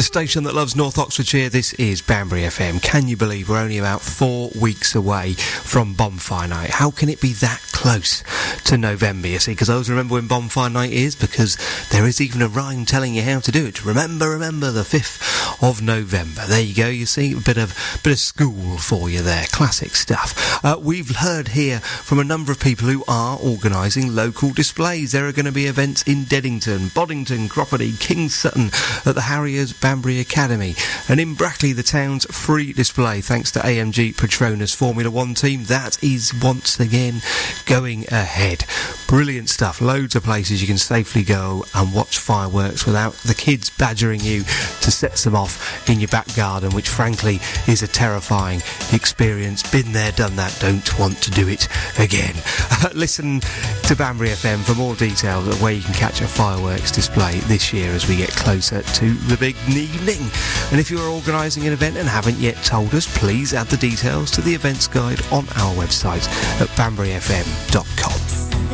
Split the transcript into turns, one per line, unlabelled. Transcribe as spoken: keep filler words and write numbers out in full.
The station that loves North Oxfordshire, this is Banbury F M. Can you believe we're only about four weeks away from Bonfire Night? How can it be that close to November, you see? Because I always remember when Bonfire Night is, because there is even a rhyme telling you how to do it. Remember, remember, the fifth of November. There you go, you see, a bit of, bit of school for you there. Classic stuff. Uh, we've heard here from a number of people who are organising local displays. There are going to be events in Deddington, Boddington, Cropperty, Kings Sutton, at the Harriers Banbury Academy, and in Brackley the town's free display thanks to A M G Petronas Formula One team that is once again going ahead. Brilliant stuff, loads of places you can safely go and watch fireworks without the kids badgering you to set them off in your back garden, which frankly is a terrifying experience. Been there, done that, don't want to do it again. Listen to Banbury F M for more details of where you can catch a fireworks display this year as we get closer to the big evening. And if you're organising an event and haven't yet told us, please add the details to the events guide on our website at banbury f m dot com.